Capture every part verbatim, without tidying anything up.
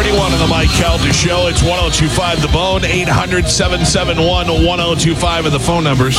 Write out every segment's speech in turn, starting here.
forty-one on the Mike Calta Show. It's one oh two five The Bone, eight hundred, seven seven one, one oh two five are the phone numbers.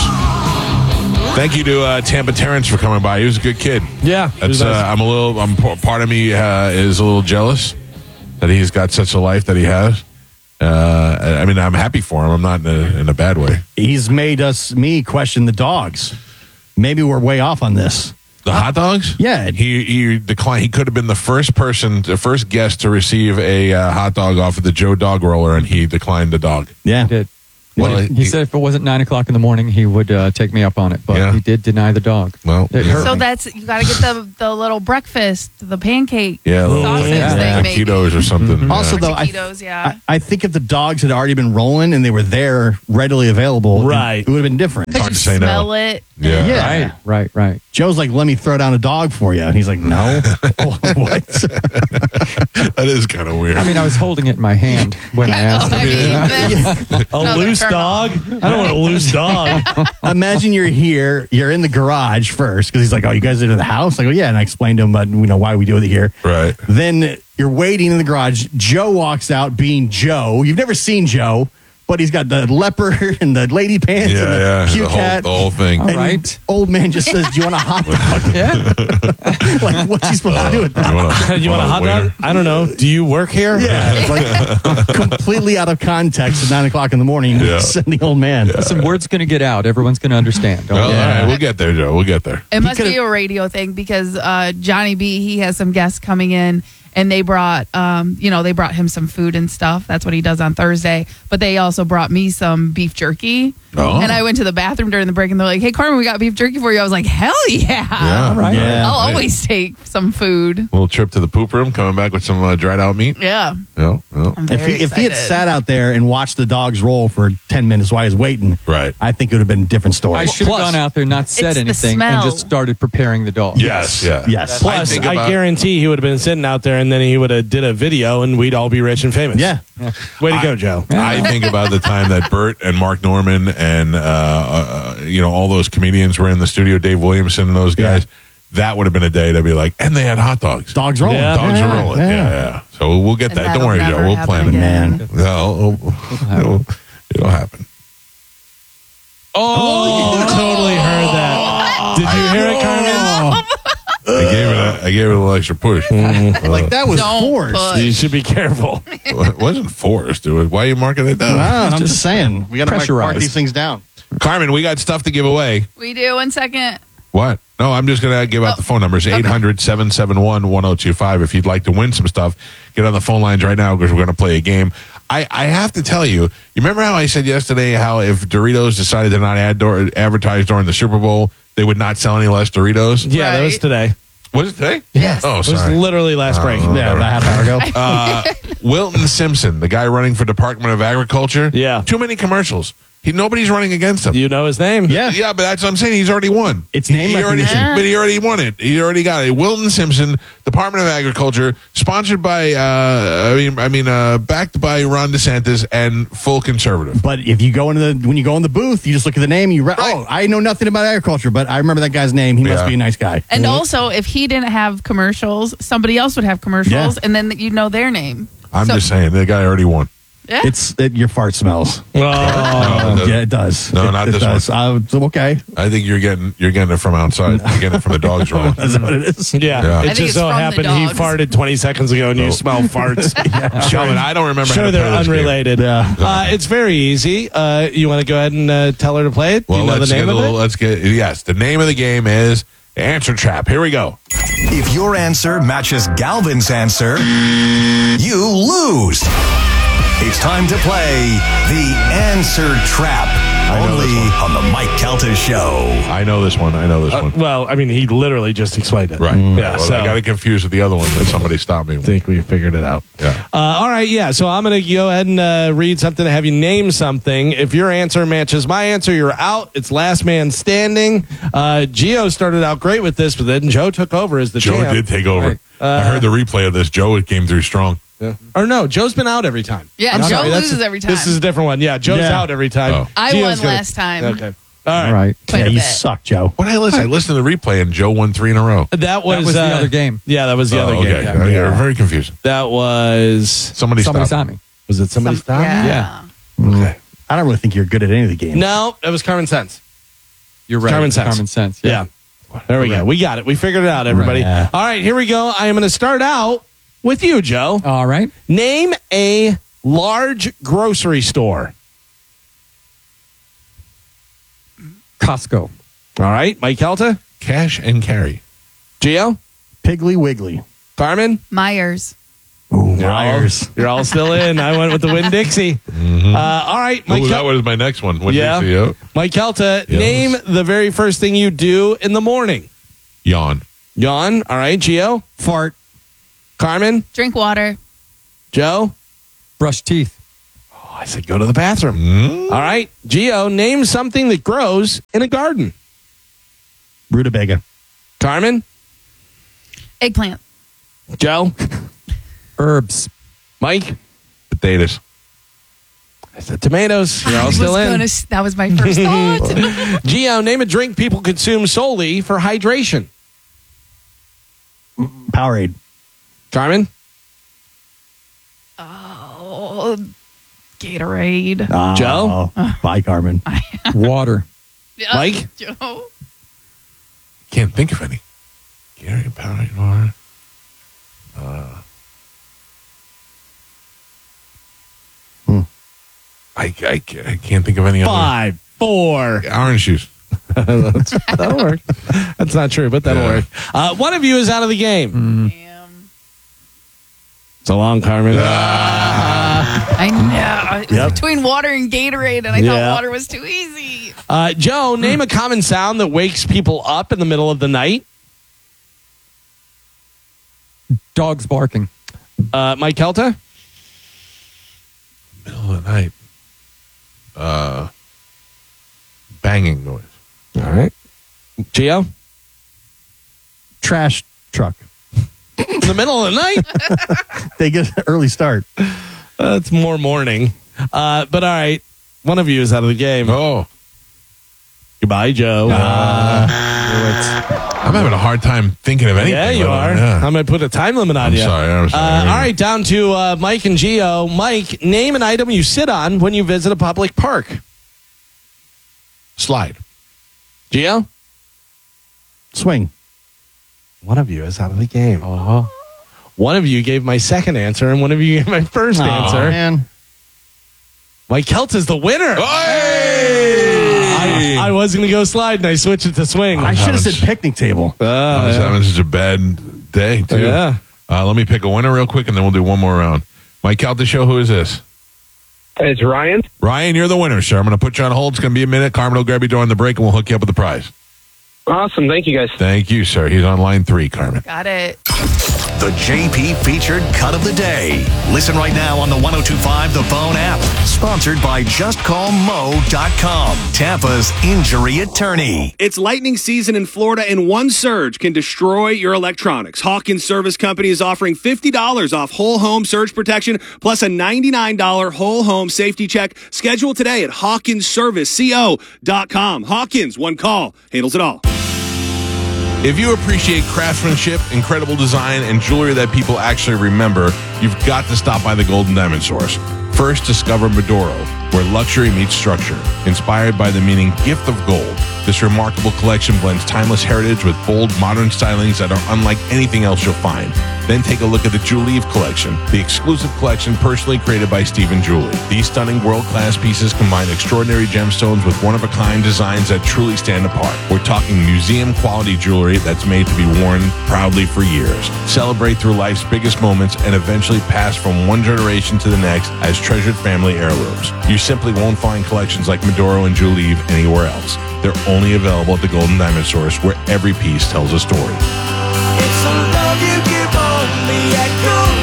Thank you to uh, Tampa Terrence for coming by. He was a good kid. Yeah. That's, uh, I'm a little, I'm, part of me uh, is a little jealous that he's got such a life that he has. Uh, I mean, I'm happy for him. I'm not in a, in a bad way. He's made us, me, question the dogs. Maybe we're way off on this. The hot dogs? Yeah. He he declined. He could have been the first person, the first guest to receive a uh, hot dog off of the Joe Dog Roller, and he declined the dog. Yeah. He did. Well, he, he said if it wasn't nine o'clock in the morning, he would uh, take me up on it, but Yeah. he did deny the dog. Well, It yeah. hurt So me. that's, you got to get the the little breakfast, the pancake Yeah, a little sausage yeah. thing, maybe. taquitos or something. Mm-hmm. Yeah. Also, though, I, Taquitos, yeah. I, I think if the dogs had already been rolling and they were there, readily available, Right. it, it would have been different. hard Could you to say no. smell it? Yeah. Yeah. Right, right, right. Joe's like, let me throw down a dog for you. And he's like, no. What? That is kind of weird. I mean, I was holding it in my hand when I asked I him. mean, that's A another loose turn dog? off. I don't want a loose dog. Imagine you're here, you're in the garage first, because he's like, oh, you guys are in the house? I go, yeah. And I explained to him about, you know, why we do it here. Right. Then you're waiting in the garage. Joe walks out being Joe. You've never seen Joe, but he's got the leopard and the lady pants Yeah, and the yeah. cute The whole, cat. the whole thing. All And right. old man just says, do you want a hot dog? Yeah. Like, what's he supposed to do with that? You want a, You want a hot dog? I don't know. Do you work here? Yeah, it's like completely out of context at nine o'clock in the morning. Yeah. Send the old man. Listen, word's going to get out. Everyone's going to understand. Don't Well, worry. all right, we'll get there, Joe. We'll get there. It must could've- be a radio thing because uh, Johnny B, he has some guests coming in and they brought, um, you know, they brought him some food and stuff. That's what he does on Thursday. But they also brought me some beef jerky. Oh. And I went to the bathroom during the break and they're like, hey, Carmen, we got beef jerky for you. I was like, hell yeah. Yeah. All right. Yeah. I'll Right. always take some food. Little trip to the poop room, coming back with some uh, dried out meat. Yeah. No, no. I'm If very he, if he had excited. sat out there and watched the dogs roll for ten minutes while he was waiting, Right. I think it would have been a different story. I should have Plus- gone out there, not said It's the anything, and smell. just started preparing the dog. Yes, yeah. Yes. Plus, think I, about- guarantee he would have been sitting out there and then he would have did a video and we'd all be rich and famous. Yeah. Way to I- go, Joe. I think about the time that Bert and Mark Norman and uh, uh, you know all those comedians were in the studio, Dave Williamson and those guys. That would have been a day to be like, and they had hot dogs. Dogs rolling. Yeah. Dogs Yeah, are rolling. Yeah, yeah. So we'll get And that. Don't that'll worry, Joe. never We'll happen plan it. again. Man. No, it'll, it'll happen. Oh, you totally heard that. Did you hear it, Carmen? I gave it. A, I gave it a little extra push. Like that was Don't forced. push. You should be careful. It wasn't forced. It was, why are you marking it down? Wow, I'm just saying. We got to mark, mark pressurized. these things down. Carmen, we got stuff to give away. We do. One second. What? No, I'm just going to give out the phone numbers. eight hundred, seven seven one, one oh two five. If you'd like to win some stuff, get on the phone lines right now because we're going to play a game. I, I have to tell you, you remember how I said yesterday how if Doritos decided to not ad door, advertise during the Super Bowl, they would not sell any less Doritos? Yeah, that was Right. today. Was it today? Yes. Oh, It was sorry. literally last break. Oh. Yeah, about half hour ago. Uh, Wilton Simpson, the guy running for Department of Agriculture. Yeah. Too many commercials. He, nobody's running against him. You know his name? Yeah. Yeah, but that's what I'm saying. He's already won. It's name he already, recognition. But he already won it. He already got it. Wilton Simpson, Department of Agriculture, sponsored by, uh, I mean, I mean, uh, backed by Ron DeSantis and full conservative. But if you go into the when you go in the booth, you just look at the name. And you re- Right. oh, I know nothing about agriculture, but I remember that guy's name. He must Yeah. be a nice guy. And also, if he didn't have commercials, somebody else would have commercials, Yeah. and then you know their name. I'm So- just saying, the guy already won. Yeah. It's it, your fart smells. Oh, No, it doesn't. Yeah, it does. No, it, not it this does. Uh, it's okay. I think you're getting you're getting it from outside. You're getting it from the dogs rolling. That's what it is. yeah. Yeah. I It think just it's so from the happened he dogs. farted twenty seconds ago and you Oh. smell farts. Sure, but I don't remember. how Sure, to they're play this game. unrelated. Yeah. Uh, it's very easy. Uh, you want to go ahead and uh, tell her to play it? Do Well, you know let's the name get a of little, it? let's get yes. The name of the game is Answer Trap. Here we go. If your answer matches Galvin's answer, you lose. It's time to play the Answer Trap. know Only this on the Mike Calta Show. I know this one. I know this Uh, one. well, I mean, he literally just explained it. Right. Yeah, Well, so I got it confused with the other one that somebody stopped me I with. think we figured it out. Yeah. Uh, all right, yeah. So I'm going to go ahead and uh, read something to have you name something. If your answer matches my answer, you're out. It's last man standing. Uh, Gio started out great with this, but then Joe took over as the Joe champ. did take over. Right. I heard the replay of this. Joe came through strong. Yeah. Or no, Joe's been out every time. Yeah, I'm Joe sorry, that's- loses every time. This is a different one. Yeah, Joe's Yeah. out every time. Oh. I Gio's won gonna- last time. Okay. right. All right. Quite yeah, a you bit. suck, Joe. When I listen, I listened to the replay and Joe won three in a row. That was, That was the uh, other game. Yeah, that was the Oh, other okay. game. Yeah. Okay, Yeah. Very confusing. That was. Somebody, Somebody stop stopped me. Was it somebody Some- stop? yeah. Okay. I don't really think you're good at any of the games. No, it was Common Sense. You're right. Common sense. Common sense. Yeah. There we go. We got it. We figured it out, everybody. Yeah. All right, here we go. I am going to start out with you, Joe. All right. Name a large grocery store. Costco. All right, Mike Kelta, Cash and carry. Gio, Piggly Wiggly. Carmen. Myers. Ooh, You're all, Myers. you're all still in. I went with the Winn-Dixie. Uh, all right, Mike. Oh, that Kel- was my next one. What Yeah. did you see? Mike Kelta, Yes. name the very first thing you do in the morning. Yawn. Yawn. All right, Gio. Fart. Carmen. Drink water. Joe. Brush teeth. Oh, I said go to the bathroom. Mm. All right, Gio, name something that grows in a garden. Rutabaga. Carmen. Eggplant. Joe. Herbs. Mike. Potatoes. I said tomatoes. You're I all was still in. gonna, that was my first thought. Gio, name a drink people consume solely for hydration. Powerade. Carmen. Oh, Gatorade. Oh, Joe? Bye, Carmen. Water. Yeah, Mike? Joe. Can't think of any. Gary Powerade water. Uh, Hmm. I, I, ca- I can't think of any other. Five, four. Orange juice. That'll work. That's not true, but that'll Yeah. work. Uh, one of you is out of the game. Damn. So long, Carmen. I know. It was Yep. between water and Gatorade, and I Yeah. thought water was too easy. Uh, Joe, name a common sound that wakes people up in the middle of the night. Dogs barking. Uh, Mike Kelta. Middle of the night. Uh, banging noise. All right. Gio. Trash truck. In the middle of the night. They get an early start. That's more morning. Uh, but all right. One of you is out of the game. Oh, Goodbye, Joe. I'm having a hard time thinking of anything. yeah, you but, uh, are. yeah. I'm going to put a time limit on I'm you. sorry. I'm sorry. Uh, all right, down to uh, Mike and Gio. Mike, name an item you sit on when you visit a public park. Slide. Gio? Swing. One of you is out of the game. Uh-huh. One of you gave my second answer, and one of you gave my first Aw, answer. man. Mike Kelt's is the winner. I, I was going to go slide, and I switched it to swing. I should have said picnic table. Uh, I was yeah. having such a bad day, too. Yeah. Uh, let me pick a winner real quick, and then we'll do one more round. Mike Calta Show, who is this? It's Ryan. Ryan, you're the winner, sir. I'm going to put you on hold. It's going to be a minute. Carmen will grab you during the break, and we'll hook you up with the prize. Awesome. Thank you, guys. Thank you, sir. He's on line three, Carmen. Got it. The J P featured cut of the day. Listen right now on the one oh two five The Phone app. Sponsored by just call mo dot com, Tampa's injury attorney. It's lightning season in Florida, and one surge can destroy your electronics. Hawkins Service Company is offering fifty dollars off whole home surge protection plus a ninety-nine dollars whole home safety check. Schedule today at hawkins service co dot com. Hawkins, one call, handles it all. If you appreciate craftsmanship, incredible design, and jewelry that people actually remember, you've got to stop by the Golden Diamond Source. First, discover Medoro, where luxury meets structure. Inspired by the meaning gift of gold, this remarkable collection blends timeless heritage with bold, modern stylings that are unlike anything else you'll find. Then take a look at the Jewel Eve collection, the exclusive collection personally created by Stephen Julie. These stunning world-class pieces combine extraordinary gemstones with one-of-a-kind designs that truly stand apart. We're talking museum-quality jewelry that's made to be worn proudly for years. Celebrate through life's biggest moments and eventually pass from one generation to the next as treasured family heirlooms. You simply won't find collections like Medoro and Jewel Eve anywhere else. They're only available at the Golden Diamond Source, where every piece tells a story. It's a love you give only at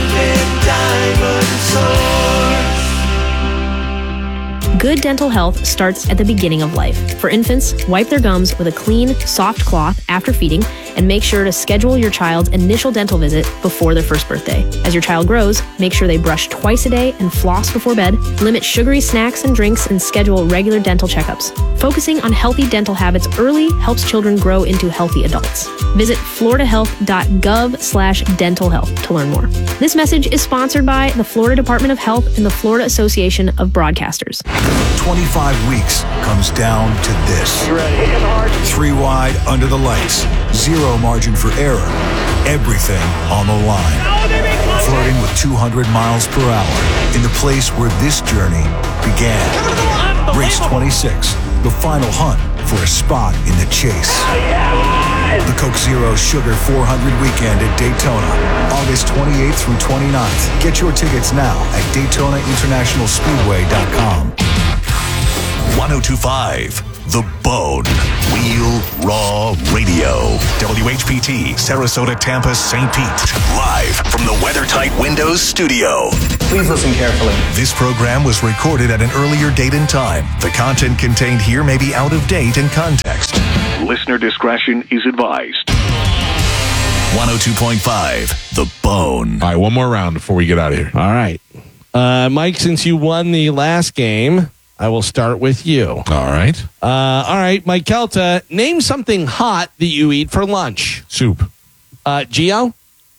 Golden Diamond Source. Good dental health starts at the beginning of life. For infants, wipe their gums with a clean, soft cloth after feeding and make sure to schedule your child's initial dental visit before their first birthday. As your child grows, make sure they brush twice a day and floss before bed, limit sugary snacks and drinks, and schedule regular dental checkups. Focusing on healthy dental habits early helps children grow into healthy adults. Visit floridahealth.gov slash dental health to learn more. This message is sponsored by the Florida Department of Health and the Florida Association of Broadcasters. twenty-five weeks comes down to this. Three wide under the lights. Zero margin for error. Everything on the line. Flirting with two hundred miles per hour in the place where this journey began. Race twenty-six, the final hunt for a spot in the chase. The Coke Zero Sugar four hundred weekend at Daytona, August twenty-eighth through twenty-ninth. Get your tickets now at Daytona International Speedway dot com. ten twenty-five The Bone. Wheel Raw Radio. W H P T, Sarasota, Tampa, Saint Pete. Live from the WeatherTight Windows studio. Please listen carefully. This program was recorded at an earlier date and time. The content contained here may be out of date in context. Listener discretion is advised. one oh two point five The Bone. All right, one more round before we get out of here. All right. Uh, Mike, since you won the last game, I will start with you. All right. Uh, all right, Mike Kelta, name something hot that you eat for lunch. Soup. Uh, Gio?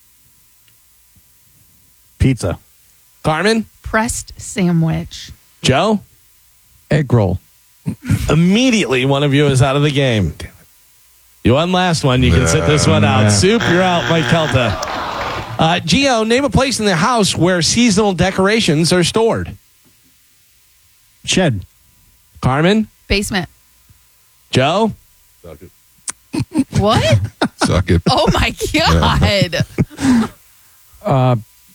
Pizza. Carmen? Pressed sandwich. Joe? Egg roll. Immediately, one of you is out of the game. You won last one. You can sit this one out. Soup, you're out, Mike Kelta. Uh, Gio, name a place in the house where seasonal decorations are stored. Shed. Carmen? Basement. Joe? Suck it. What? Suck it. Oh my God. Uh,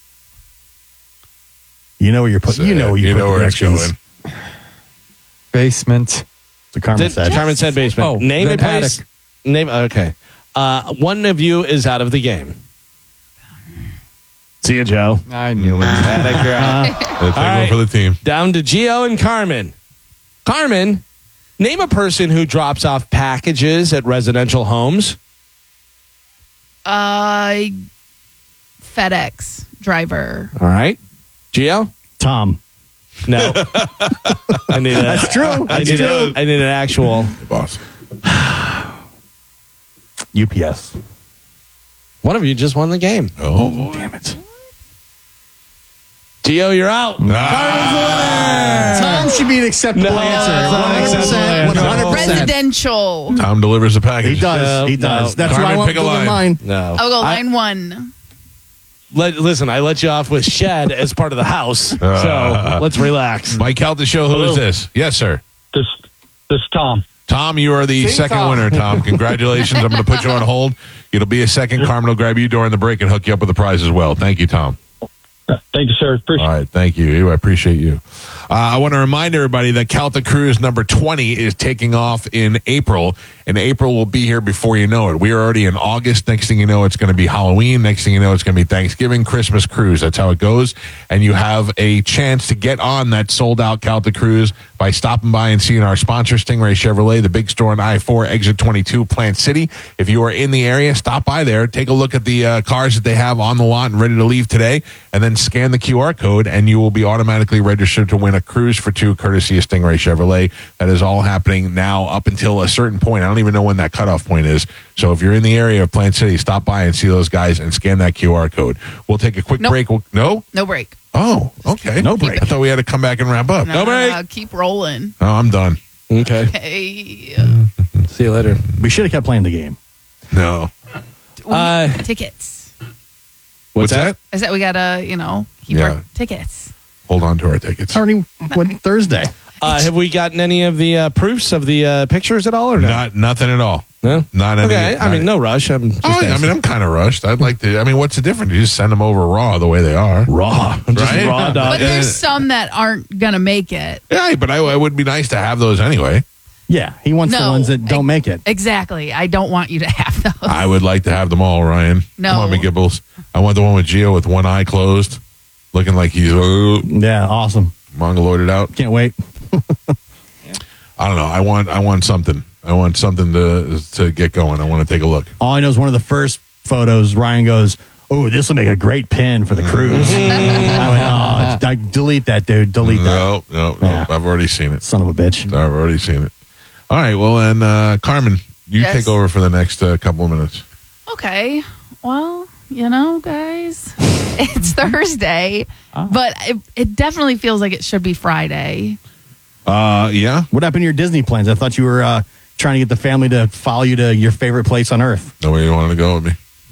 You know where you're putting. You know where you, You put know the where it's directions. going. basement. So Carmen Did- said. Carmen said basement. Oh, name a then place. attic. Name. Okay. Uh, one of you is out of the game. See you, Joe. I knew it. Attic, you're out. That's a right. one for the team. Down to Gio and Carmen. Carmen, name a person who drops off packages at residential homes. Uh, FedEx driver. All right. Gio? Tom. No. I need a, That's true. I That's need, true. a, I need an actual. Hey, boss. U P S. One of you just won the game. Oh, Damn it. Gio, you're out. Ah. Tom should be an acceptable No, answer. that's not an acceptable one hundred percent. Residential. Tom delivers a package. He does. No, he does. no. That's Carmen, why I want pick a to line. mine. No. I'll go I- line one. Let, listen, I let you off with shed as part of the house. Uh, so let's relax. Mike Calta Show, who is this? Yes, sir. This, this Tom. Tom, you are the Sing second Tom. winner, Tom. Congratulations. I'm going to put you on hold. It'll be a second. Carmen will grab you during the break and hook you up with the prize as well. Thank you, Tom. Thank you, sir. Appreciate All right. Thank you. I appreciate you. Uh, I want to remind everybody that Calta Cruise number twenty is taking off in April, and April will be here before you know it. We are already in August. Next thing you know, it's going to be Halloween. Next thing you know, it's going to be Thanksgiving, Christmas cruise. That's how it goes. And you have a chance to get on that sold-out Calta Cruise by stopping by and seeing our sponsor, Stingray Chevrolet, the big store on I four, exit twenty-two, Plant City. If you are in the area, stop by there. Take a look at the uh, cars that they have on the lot and ready to leave today, and then scan the Q R code, and you will be automatically registered to win a cruise for two, courtesy of Stingray Chevrolet. That is all happening now up until a certain point. I don't even know when that cutoff point is. So if you're in the area of Plant City, stop by and see those guys and scan that Q R code. We'll take a quick Nope. break. We'll, no? No break. Oh, okay. No break. I thought we had to come back and wrap up. No, No break. no, keep rolling. Oh, I'm done. Okay. Hey. See you later. We should have kept playing the game. No. Uh, Tickets. What's that? I said we gotta, you know, keep Yeah. our tickets. Hold on to our tickets. Already went Thursday. Uh, have we gotten any of the uh, proofs of the uh, pictures at all, or no? Not nothing at all. No? Not any. Okay. I not- mean, no rush. I'm just Oh, yeah, I asking. mean, I'm kind of rushed. I'd like to. I mean, what's the difference? You just send them over raw the way they are. raw. I'm just Right? raw dog. But yeah. there's some that aren't gonna make it. Yeah, but I, it would be nice to have those anyway. Yeah, he wants the No. ones that don't make it. Exactly. I don't want you to have those. I would like to have them all, Ryan. No. Come on, McGibbles. I want the one with Gio with one eye closed, looking like he's uh, Yeah, awesome. mongoloided out. Can't wait. I don't know. I want. I want something. I want something to to get going. I want to take a look. All I know is one of the first photos, Ryan goes, "Oh, this will make a great pin for the cruise." I went, "Oh, I- delete that, dude. Delete that." No, no, no. Yeah. I've already seen it. Son of a bitch. I've already seen it. All right. Well, then, uh, Carmen, you Yes. take over for the next uh, couple of minutes. Okay. Well, you know, guys, it's Thursday, but it, it definitely feels like it should be Friday. Uh, yeah. What happened to your Disney plans? I thought you were uh, trying to get the family to follow you to your favorite place on earth. Nobody wanted to go with me.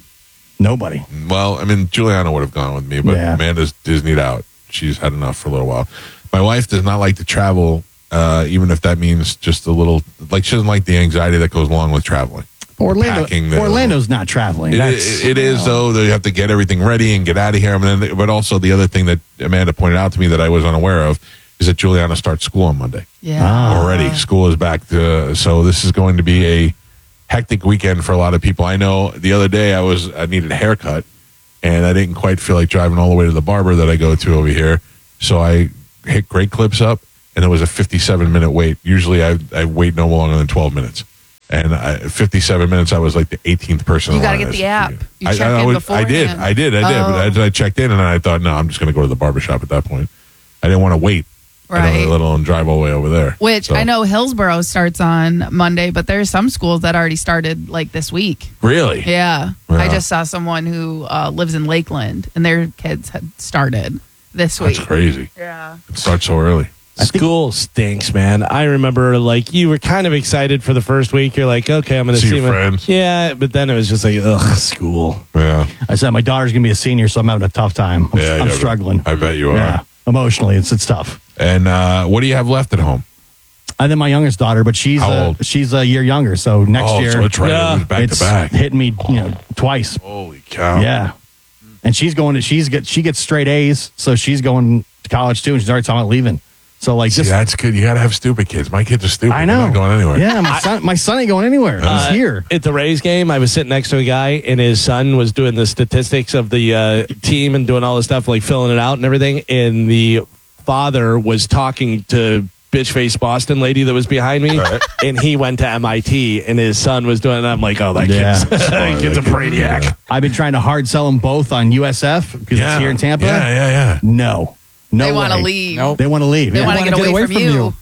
Nobody. Well, I mean, Juliana would have gone with me, but Yeah. Amanda's Disneyed out. She's had enough for a little while. My wife does not like to travel, uh, even if that means just a little. Like, she doesn't like the anxiety that goes along with traveling. Orlando. Packing the- Orlando's not traveling. It, That's, it, it is, though. That you have to get everything ready and get out of here. I mean, but also the other thing that Amanda pointed out to me that I was unaware of is that Juliana starts school on Monday. Yeah. Already. School is back. To, so this is going to be a hectic weekend for a lot of people. I know the other day I was I needed a haircut, and I didn't quite feel like driving all the way to the barber that I go to over here. So I hit Great Clips up, and it was a fifty-seven minute wait. Usually I, I wait no longer than twelve minutes. And I, fifty-seven minutes, I was like the eighteenth person. You in got to line. get the app. You I, check I, in was- before. I did. I did. I did. But I, I checked in, and I thought, no, I'm just going to go to the barbershop at that point. I didn't want to wait. I Right. don't, let alone drive all the way over there. Which So- I know Hillsborough starts on Monday, but there's some schools that already started like this week. Really? Yeah. Yeah. I just saw someone who uh, lives in Lakeland, and their kids had started this week. That's crazy. Yeah. It starts so early. School stinks, man. I remember, like, you were kind of excited for the first week. You're like, okay, I'm going to See see, your my friends. Yeah, but then it was just like, ugh, school. Yeah. I said my daughter's going to be a senior, so I'm having a tough time. I'm, Yeah, I'm yeah, struggling. I bet you are. Yeah. Emotionally, it's it's tough. And uh, what do you have left at home? And then my youngest daughter, but she's How uh, old? she's a year younger. So next oh, year, so it's right. It was back it's to back. hitting me, you know, twice. Holy cow. Yeah, and she's going to she's get she gets straight A's, so she's going to college too, and she's already talking about leaving. So like, See, just that's good. You got to have stupid kids. My kids are stupid. I They're know not going anywhere. Yeah, my son, my son ain't going anywhere. Uh, He's here. At the Rays game, I was sitting next to a guy, and his son was doing the statistics of the uh, team and doing all the stuff, like filling it out and everything. And the father was talking to bitch face Boston lady that was behind me, Right. and he went to M I T, and his son was doing it. I'm like, oh, that Yeah. kid's, that kid's a brainiac. I've been trying to hard sell them both on U S F because Yeah. it's here in Tampa. Yeah, yeah, yeah. No, no, They want to way. leave. Nope. They want to leave. They yeah. want to wanna get away, from, you.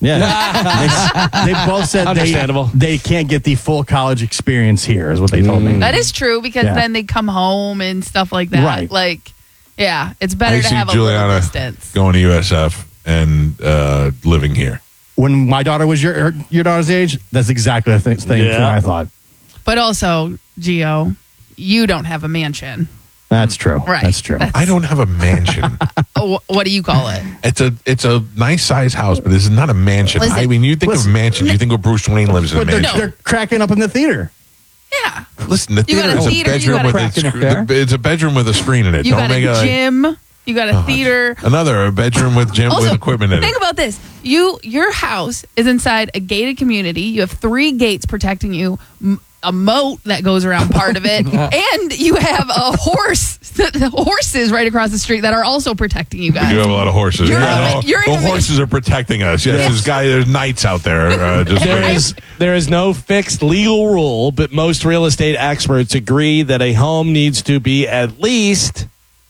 Yeah, they, they both said they, Understandable. they can't get the full college experience here, is what they told me. That is true because Yeah. then they come home and stuff like that. Right. Like, yeah, it's better I to see have a Juliana little distance. going to U S F and uh, living here. When my daughter was your her- your daughter's age, that's exactly the thing, thing Yeah. I thought. But also, Gio, you don't have a mansion. That's true. Right. That's true. That's- I don't have a mansion. Oh, wh- what do you call it? it's a it's a nice size house, but this is not a mansion. Listen, I mean, you think listen. of mansion, you think of Bruce Wayne lives in a But they're, mansion. they're cracking up in the theater. Yeah. Listen, the You got theater a is a theater, you bedroom got a with a cracking up screen. there. the- It's a bedroom with a screen in it. You Don't got make a a gym. You got a theater. another a bedroom with gym Also, with equipment in think it. about this. You, your house is inside a gated community. You have three gates protecting you, m- a moat that goes around part of it, and you have a horse, the horses right across the street that are also protecting you We guys. do have a lot of horses. You're Yeah, in- the- you're in the the- horses are protecting us. Yes, there's guy, there's knights out there. Uh, just There waiting. is there is no fixed legal rule, but most real estate experts agree that a home needs to be at least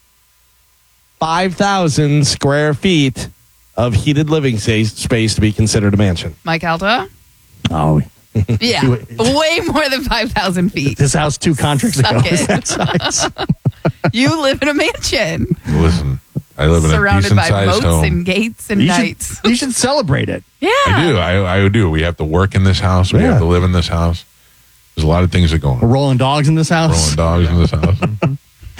five thousand square feet of heated living space, space to be considered a mansion. Mike Alta? Oh, Yeah. Way more than five thousand feet. this house two contracts ago Suck is it. that size. You live in a mansion Listen, I live in a surrounded decent by sized moats home. and gates and You knights. should, you should celebrate it. Yeah. I do. I, I do. We have to work in this house. We Yeah. have to live in this house. There's a lot of things that go on. We're rolling dogs in this house. Rolling dogs in this house.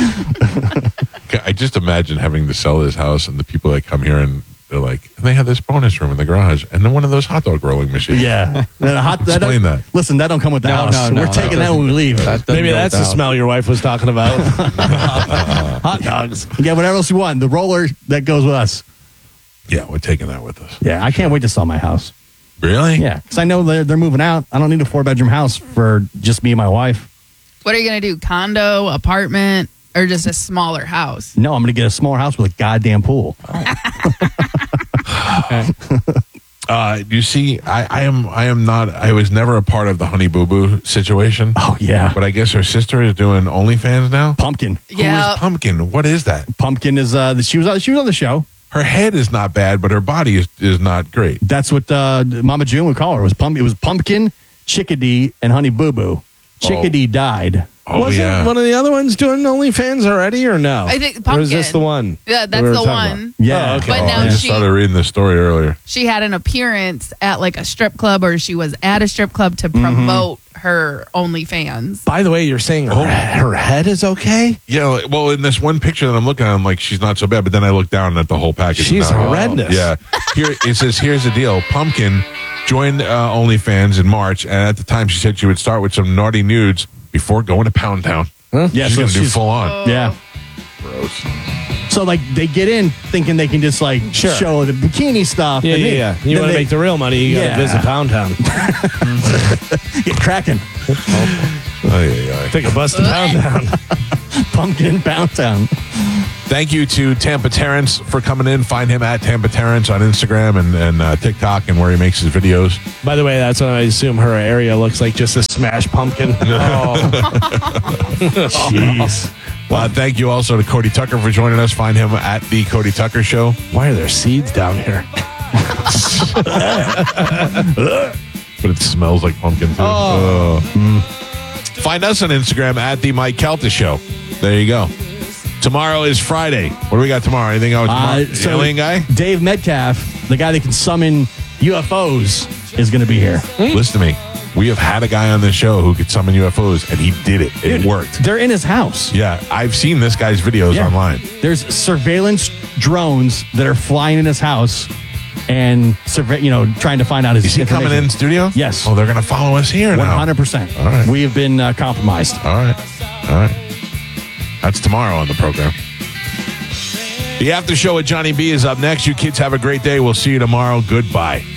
I just imagine having to sell this house and the people that come here and they're like, and they have this bonus room in the garage and then one of those hot dog rolling machines. Yeah. That hot, that Explain that. Listen, that don't come with the No, house. no, no, We're that taking that doesn't- when we leave. That doesn't Maybe go that's the without. smell your wife was talking about. Hot dogs. Yeah, whatever else you want. The roller that goes with us. Yeah, we're taking that with us. Yeah, I can't wait to sell my house. Really? Yeah, because I know they're, they're moving out. I don't need a four bedroom house for just me and my wife. What are you going to do? Condo, apartment, or just a smaller house? No, I'm going to get a smaller house with a goddamn pool. Uh, you see, I, I am I am not. I was never a part of the Honey Boo Boo situation. Oh, yeah. But I guess her sister is doing OnlyFans now. Pumpkin. Yeah. Who is Pumpkin? What is that? Pumpkin is, uh, she was, on- she was on the show. Her head is not bad, but her body is, is not great. That's what uh, Mama June would call her. It was, pump, it was Pumpkin, Chickadee, and Honey Boo Boo. Chickadee died. Oh, Wasn't yeah. one of the other ones doing OnlyFans already, or no? I think Or is this Pumpkin. the one? Yeah, that's we were the talking one. about? Yeah. Oh, okay. But Oh, now I just she- started reading the story earlier. She had an appearance at like a strip club, or she was at a strip club to Mm-hmm. promote her OnlyFans. By the way, you're saying her, Oh. her head is okay? Yeah, well, in this one picture that I'm looking at, I'm like, she's not so bad. But then I look down at the whole package. She's and I'm like, horrendous. Yeah. Here it says, here's the deal. Pumpkin joined uh, OnlyFans in March, and at the time she said she would start with some naughty nudes before going to Pound Town. Yeah, she's so going to do she's- full on. Yeah. Gross. So, like, they get in thinking they can just, like, Sure. show the bikini stuff. Yeah, and yeah, they- yeah. You then want to they make the real money, you got to Yeah. visit Pound Town. get cracking. Ay, ay, ay. Take a bus to Pound Town. Pumpkin Pound Town. Thank you to Tampa Terrence for coming in. Find him at Tampa Terrence on Instagram and, and uh, TikTok and where he makes his videos. By the way, that's what I assume her area looks like, just a smash pumpkin. Jeez. Uh, thank you also to Cody Tucker for joining us. Find him at The Cody Tucker Show. Why are there seeds down here? But it smells like pumpkin, too. Oh. Uh, Find us on Instagram at The Mike Calta Show. There you go. Tomorrow is Friday. What do we got tomorrow? Anything else? Uh, Tomorrow? so Alien guy? Dave Metcalf, the guy that can summon U F Os, is going to be here. Listen to me. We have had a guy on this show who could summon U F Os, and he did it. It Dude, worked. They're in his house. Yeah, I've seen this guy's videos Yeah. online. There's surveillance drones that are flying in his house and, surve- you know, trying to find out his Is he coming in studio? Yes. Oh, they're going to follow us here now. one hundred percent. All right. We have been uh, compromised. All right. All right. That's tomorrow on the program. The after show at Johnny B is up next. You kids have a great day. We'll see you tomorrow. Goodbye.